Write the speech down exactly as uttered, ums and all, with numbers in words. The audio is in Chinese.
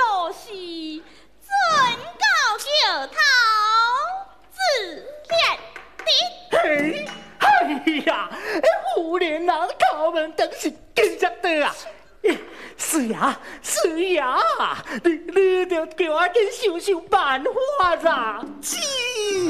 都是尊高教头自恋的。 嘿，哎呀，妇人人敲门等是紧张的啊！是呀，是呀，你你着叫我紧想想办法啦！是。